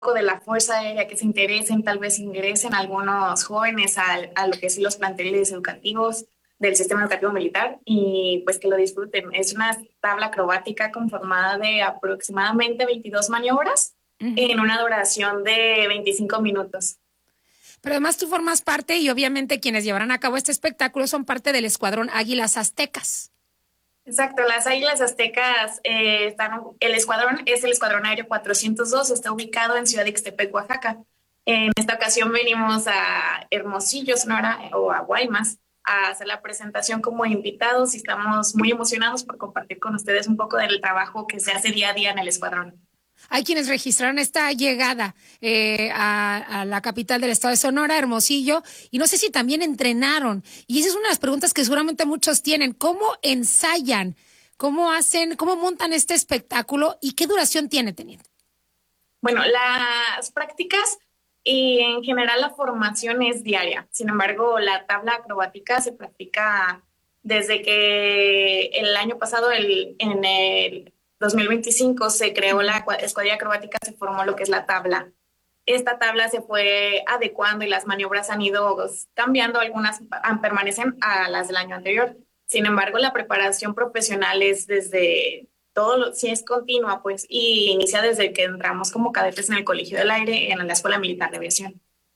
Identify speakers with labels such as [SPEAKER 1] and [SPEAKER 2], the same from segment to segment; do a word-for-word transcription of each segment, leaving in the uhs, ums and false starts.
[SPEAKER 1] de la Fuerza Aérea, que se interesen, tal vez ingresen algunos jóvenes a, a lo que es los planteles educativos del sistema educativo militar y pues que lo disfruten. Es una tabla acrobática conformada de aproximadamente veintidós maniobras
[SPEAKER 2] Ujú.
[SPEAKER 1] en una duración de veinticinco minutos.
[SPEAKER 2] Pero además tú formas parte y obviamente quienes llevarán a cabo este espectáculo son parte del Escuadrón Águilas Aztecas.
[SPEAKER 1] Exacto, las Águilas Aztecas eh, están, el escuadrón es el Escuadrón Aéreo cuatrocientos dos, está ubicado en Ciudad de Ixtepec, Oaxaca. En esta ocasión venimos a Hermosillo, Sonora, o a Guaymas, a hacer la presentación como invitados y estamos muy emocionados por compartir con ustedes un poco del trabajo que se hace día a día en el escuadrón.
[SPEAKER 2] Hay quienes registraron esta llegada eh, a, a la capital del estado de Sonora, Hermosillo, y no sé si también entrenaron. Y esa es una de las preguntas que seguramente muchos tienen. ¿Cómo ensayan? ¿Cómo hacen? ¿Cómo montan este espectáculo? ¿Y qué duración tiene, teniente?
[SPEAKER 1] Bueno, las prácticas y en general la formación es diaria. Sin embargo, la tabla acrobática se practica desde que el año pasado, el, en el dos mil veinticinco, se creó la escuadrilla acrobática, se formó lo que es la tabla. Esta tabla se fue adecuando y las maniobras han ido cambiando, algunas permanecen a las del año anterior. Sin embargo, la preparación profesional es desde todo, lo, si es continua, pues, y inicia desde que entramos como cadetes en el Colegio del Aire, en la Escuela Militar de Aviación.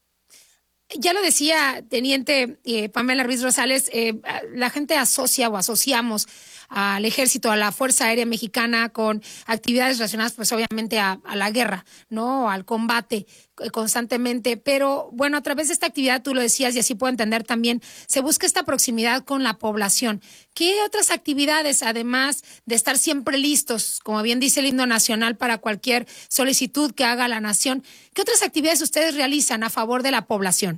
[SPEAKER 2] Ya lo decía, teniente eh, Pamela Ruiz Rosales, eh, la gente asocia o asociamos al ejército, a la Fuerza Aérea Mexicana con actividades relacionadas pues obviamente a, a la guerra, ¿no? Al combate eh, constantemente, pero bueno, a través de esta actividad, tú lo decías y así puedo entender también, se busca esta proximidad con la población. ¿Qué otras actividades, además de estar siempre listos, como bien dice el himno nacional, para cualquier solicitud que haga la nación, qué otras actividades ustedes realizan a favor de la población?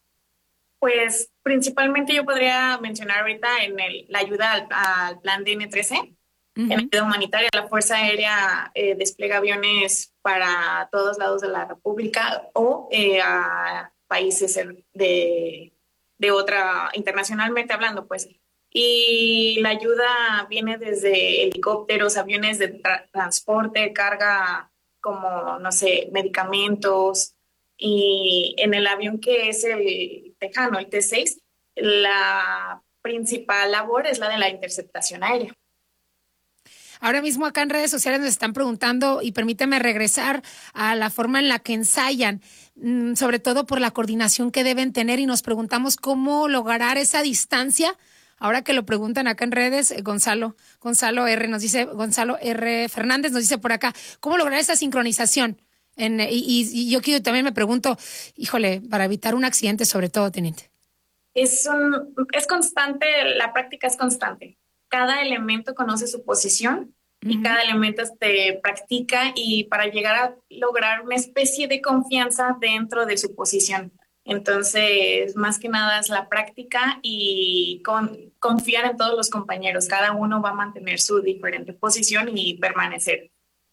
[SPEAKER 1] Pues principalmente yo podría mencionar ahorita en el, la ayuda al, al plan D N trece, en
[SPEAKER 2] Uh-huh.
[SPEAKER 1] ayuda humanitaria. La Fuerza Aérea eh, despliega aviones para todos lados de la República o eh, a países de, de otra, internacionalmente hablando, pues. Y la ayuda viene desde helicópteros, aviones de tra- transporte, carga como, no sé, medicamentos, y en el avión que es el Tejano, el T seis, la principal labor es la de la interceptación aérea.
[SPEAKER 2] Ahora mismo acá en redes sociales nos están preguntando, y permíteme regresar a la forma en la que ensayan, mmm, sobre todo por la coordinación que deben tener, y nos preguntamos cómo lograr esa distancia. Ahora que lo preguntan acá en redes, eh, Gonzalo, Gonzalo R. nos dice, Gonzalo R. Fernández nos dice por acá, ¿cómo lograr esa sincronización? En, y, y yo quiero, también me pregunto, híjole, para evitar un accidente sobre todo, teniente.
[SPEAKER 1] Es, un, es constante, la práctica es constante. Cada elemento conoce su posición y
[SPEAKER 2] Uh-huh.
[SPEAKER 1] cada elemento se practica y para llegar a lograr una especie de confianza dentro de su posición. Entonces, más que nada es la práctica y con, confiar en todos los compañeros. Cada uno va a mantener su diferente posición y permanecer.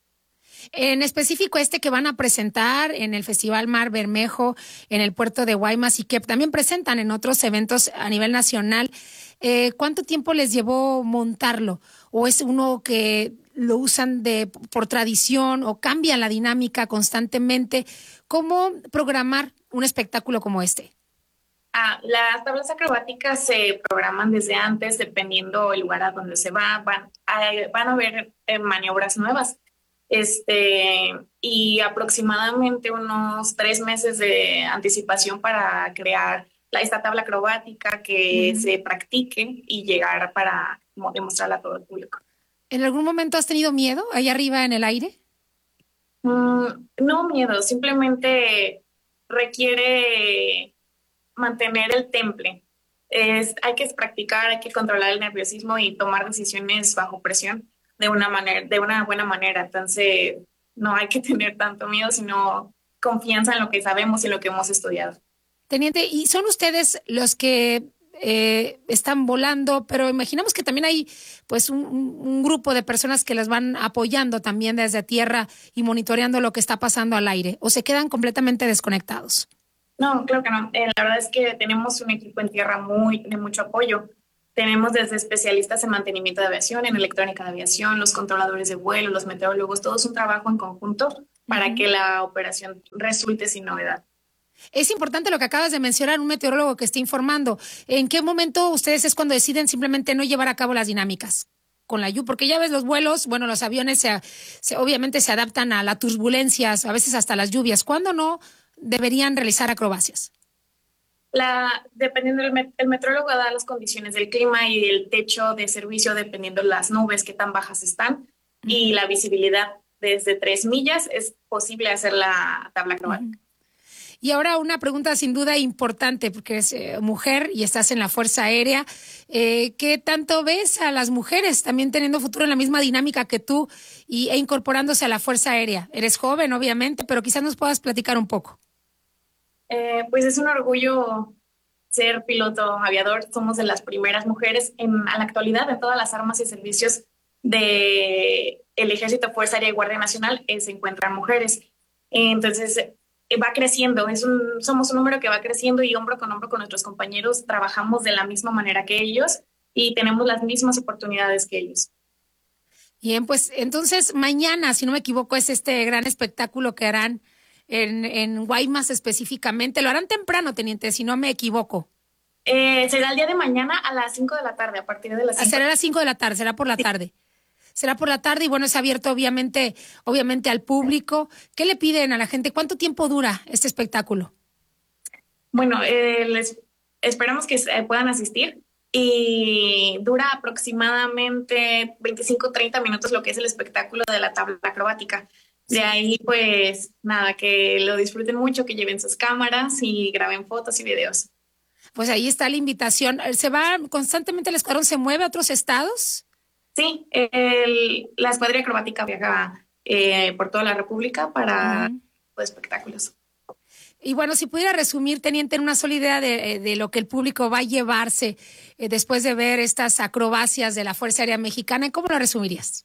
[SPEAKER 2] En específico este que van a presentar en el Festival Mar Bermejo, en el puerto de Guaymas, y que también presentan en otros eventos a nivel nacional, eh, ¿cuánto tiempo les llevó montarlo? ¿O es uno que lo usan de por tradición o cambian la dinámica constantemente? ¿Cómo programar un espectáculo como este?
[SPEAKER 1] Ah, las tablas acrobáticas se programan desde antes, dependiendo el lugar a donde se va. Van a, van a haber eh, maniobras nuevas. Este, y aproximadamente unos tres meses de anticipación para crear la, esta tabla acrobática que
[SPEAKER 2] Uh-huh.
[SPEAKER 1] se practique y llegar para como, demostrarla a todo el público.
[SPEAKER 2] ¿En algún momento has tenido miedo ahí arriba en el aire?
[SPEAKER 1] Mm, no miedo, simplemente requiere mantener el temple. Es, hay que practicar, hay que controlar el nerviosismo y tomar decisiones bajo presión de una manera, de una buena manera. Entonces, no hay que tener tanto miedo, sino confianza en lo que sabemos y lo que hemos estudiado.
[SPEAKER 2] Teniente, ¿y son ustedes los que eh, están volando? Pero imaginamos que también hay pues un, un, un grupo de personas que les van apoyando también desde tierra y monitoreando lo que está pasando al aire, ¿o se quedan completamente desconectados?
[SPEAKER 1] No, claro que no. Eh, la verdad es que tenemos un equipo en tierra muy de mucho apoyo. Tenemos desde especialistas en mantenimiento de aviación, en electrónica de aviación, los controladores de vuelo, los meteorólogos, todo es un trabajo en conjunto para
[SPEAKER 2] Ujú.
[SPEAKER 1] que la operación resulte sin novedad.
[SPEAKER 2] Es importante lo que acabas de mencionar, un meteorólogo que esté informando. ¿En qué momento ustedes es cuando deciden simplemente no llevar a cabo las dinámicas con la lluvia? Porque ya ves los vuelos, bueno, los aviones se, se, obviamente se adaptan a las turbulencias, a veces hasta las lluvias. ¿Cuándo no deberían realizar acrobacias?
[SPEAKER 1] La, dependiendo del met- el metrólogo da las condiciones del clima y el techo de servicio, dependiendo las nubes, qué tan bajas están, y
[SPEAKER 2] Ujú,
[SPEAKER 1] la visibilidad desde tres millas, es posible hacer la tabla
[SPEAKER 2] ujú.
[SPEAKER 1] acrobática.
[SPEAKER 2] Y ahora una pregunta sin duda importante, porque eres eh, mujer y estás en la Fuerza Aérea. Eh, ¿Qué tanto ves a las mujeres también teniendo futuro en la misma dinámica que tú y, e incorporándose a la Fuerza Aérea? Eres joven, obviamente, pero quizás nos puedas platicar un poco.
[SPEAKER 1] Eh, pues es un orgullo ser piloto aviador. Somos de las primeras mujeres en, a la actualidad en todas las armas y servicios de el Ejército, Fuerza Aérea y Guardia Nacional eh, se encuentran mujeres. Entonces eh, va creciendo, es un, somos un número que va creciendo y hombro con hombro con nuestros compañeros trabajamos de la misma manera que ellos y tenemos las mismas oportunidades que ellos.
[SPEAKER 2] Bien, pues entonces mañana, si no me equivoco, es este gran espectáculo que harán en, en Guaymas específicamente. Lo harán temprano, teniente, si no me equivoco.
[SPEAKER 1] Eh, será el día de mañana a las cinco de la tarde, a partir de las
[SPEAKER 2] Ah,
[SPEAKER 1] cinco.
[SPEAKER 2] será a las cinco de la tarde, será por la
[SPEAKER 1] Sí.
[SPEAKER 2] tarde. Será por la tarde y bueno, es abierto obviamente, obviamente al público. ¿Qué le piden a la gente? ¿Cuánto tiempo dura este espectáculo?
[SPEAKER 1] Bueno, eh, les esperamos que eh, puedan asistir y dura aproximadamente veinticinco treinta minutos lo que es el espectáculo de la tabla acrobática. De
[SPEAKER 2] Sí.
[SPEAKER 1] ahí, pues nada, que lo disfruten mucho, que lleven sus cámaras y graben fotos y videos.
[SPEAKER 2] Pues ahí está la invitación. ¿Se va constantemente el escuadrón? ¿Se mueve a otros estados?
[SPEAKER 1] Sí, el- la escuadra acrobática viaja eh, por toda la República para
[SPEAKER 2] Ujú.
[SPEAKER 1] pues, espectáculos.
[SPEAKER 2] Y bueno, si pudiera resumir, teniente, en una sola idea de, de lo que el público va a llevarse eh, después de ver estas acrobacias de la Fuerza Aérea Mexicana, ¿cómo lo resumirías?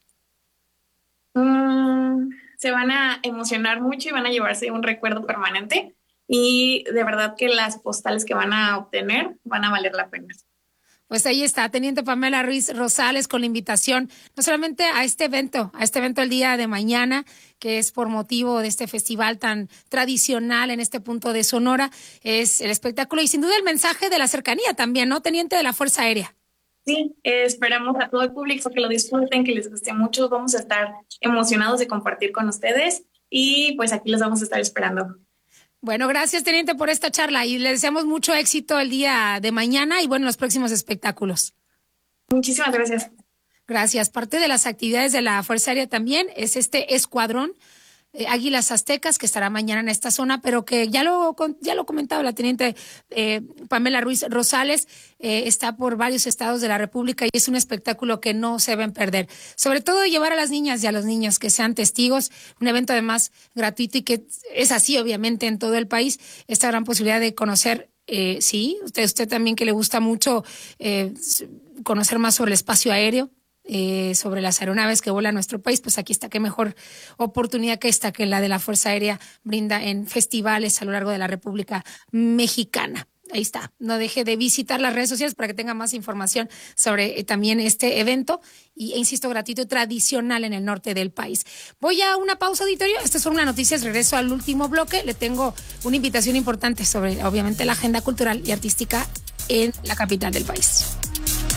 [SPEAKER 1] Mm, se van a emocionar mucho y van a llevarse un recuerdo permanente y de verdad que las postales que van a obtener van a valer la pena.
[SPEAKER 2] Pues ahí está, Teniente Pamela Ruiz Rosales, con la invitación no solamente a este evento, a este evento el día de mañana, que es por motivo de este festival tan tradicional en este punto de Sonora, es el espectáculo y sin duda el mensaje de la cercanía también, ¿no, Teniente de la Fuerza Aérea?
[SPEAKER 1] Sí, eh, esperamos a todo el público que lo disfruten, que les guste mucho. Vamos a estar emocionados de compartir con ustedes y pues aquí los vamos a estar esperando.
[SPEAKER 2] Bueno, gracias, Teniente, por esta charla y le deseamos mucho éxito el día de mañana y bueno, los próximos espectáculos.
[SPEAKER 1] Muchísimas gracias.
[SPEAKER 2] Gracias. Parte de las actividades de la Fuerza Aérea también es este escuadrón eh, Águilas Aztecas que estará mañana en esta zona, pero que ya lo ya lo comentaba la teniente eh, Pamela Ruiz Rosales, eh, está por varios estados de la República y es un espectáculo que no se deben perder. Sobre todo llevar a las niñas y a los niños que sean testigos, un evento además gratuito y que es así obviamente en todo el país, esta gran posibilidad de conocer. Eh, sí, usted, usted también que le gusta mucho eh, conocer más sobre el espacio aéreo, eh, sobre las aeronaves que vuelan a nuestro país, pues aquí está, qué mejor oportunidad que esta que la de la Fuerza Aérea brinda en festivales a lo largo de la República Mexicana. Ahí está, no deje de visitar las redes sociales para que tenga más información sobre eh, también este evento y, e insisto, gratuito y tradicional en el norte del país. Voy a una pausa, auditorio, estas son unas noticias, regreso al último bloque, le tengo una invitación importante sobre obviamente la agenda cultural y artística en la capital del país.